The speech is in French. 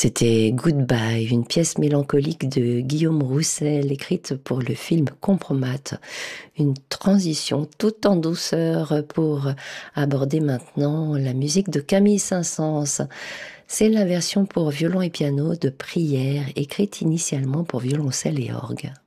C'était Goodbye, une pièce mélancolique de Guillaume Roussel, écrite pour le film Compromat. Une transition tout en douceur pour aborder maintenant la musique de Camille Saint-Saëns. C'est la version pour violon et piano de Prière, écrite initialement pour violoncelle et orgue.